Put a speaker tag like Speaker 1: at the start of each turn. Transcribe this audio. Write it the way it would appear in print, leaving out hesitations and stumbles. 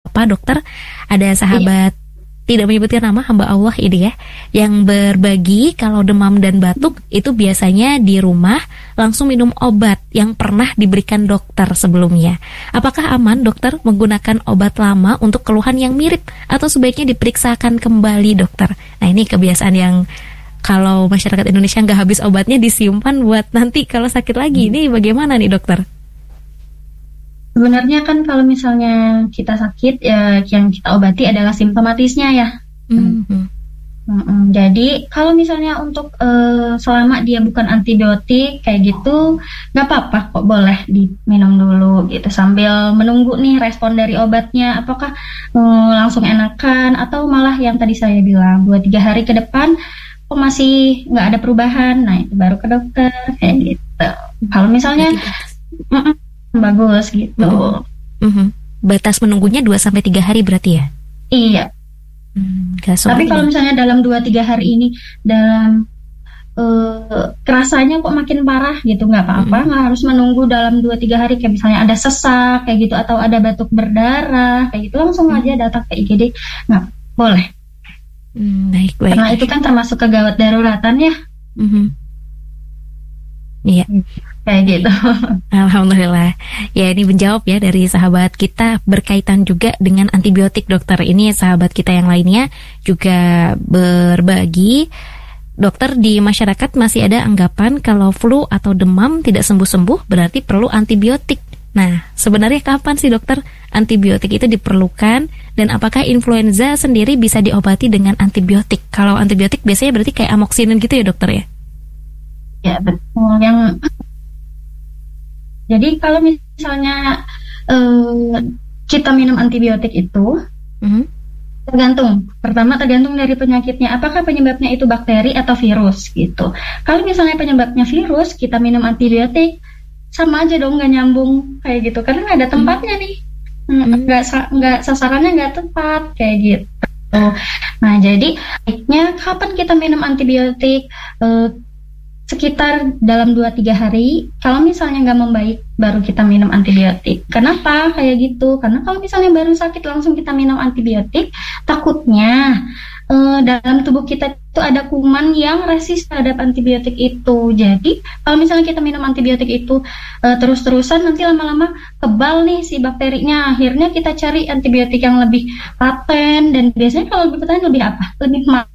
Speaker 1: Pak Dokter, ada sahabat tidak menyebutkan nama, hamba Allah ini ya, yang berbagi kalau demam dan batuk itu biasanya di rumah langsung minum obat yang pernah diberikan dokter sebelumnya. Apakah aman dokter menggunakan obat lama untuk keluhan yang mirip atau sebaiknya diperiksakan kembali dokter? Nah ini kebiasaan yang kalau masyarakat Indonesia nggak habis obatnya disimpan buat nanti kalau sakit lagi. Ini bagaimana nih dokter?
Speaker 2: Sebenarnya kan kalau misalnya kita sakit ya yang kita obati adalah simptomatisnya ya. Jadi kalau misalnya untuk selama dia bukan antibiotik kayak gitu nggak apa-apa kok, boleh diminum dulu gitu sambil menunggu nih respon dari obatnya apakah langsung enakan atau malah yang tadi saya bilang 2-3 hari ke depan kok masih nggak ada perubahan, nah itu baru ke dokter kayak gitu. Kalau misalnya bagus gitu.
Speaker 1: Batas menunggunya 2-3 hari berarti ya?
Speaker 2: Iya. Tapi kalau misalnya dalam 2-3 hari ini dalam kerasanya kok makin parah gitu, nggak apa-apa, nggak harus menunggu dalam 2-3 hari kayak misalnya ada sesak kayak gitu atau ada batuk berdarah kayak gitu langsung aja datang ke IGD, nggak boleh.
Speaker 1: Baik.
Speaker 2: Karena itu kan termasuk kegawat daruratan ya.
Speaker 1: Iya.
Speaker 2: Kayak gitu.
Speaker 1: Alhamdulillah. Ya ini menjawab ya dari sahabat kita berkaitan juga dengan antibiotik dokter. Ini sahabat kita yang lainnya juga berbagi. Dokter, di masyarakat masih ada anggapan kalau flu atau demam tidak sembuh-sembuh berarti perlu antibiotik. Nah, sebenarnya kapan sih dokter antibiotik itu diperlukan dan apakah influenza sendiri bisa diobati dengan antibiotik? Kalau antibiotik biasanya berarti kayak amoksisilin gitu ya dokter ya?
Speaker 2: Ya betul. Jadi kalau misalnya kita minum antibiotik itu tergantung dari penyakitnya. Apakah penyebabnya itu bakteri atau virus gitu. Kalau misalnya penyebabnya virus, kita minum antibiotik sama aja dong, nggak nyambung kayak gitu. Karena nggak ada tempatnya nih, nggak sasarannya nggak tepat kayak gitu. Nah jadi baiknya kapan kita minum antibiotik? Sekitar dalam 2-3 hari. Kalau misalnya nggak membaik baru kita minum antibiotik. Kenapa kayak gitu? Karena kalau misalnya baru sakit langsung kita minum antibiotik, takutnya dalam tubuh kita itu ada kuman yang resisten terhadap antibiotik itu. Jadi kalau misalnya kita minum antibiotik itu terus-terusan, nanti lama-lama kebal nih si bakterinya. Akhirnya kita cari antibiotik yang lebih paten, dan biasanya kalau lebih paten lebih apa? Lebih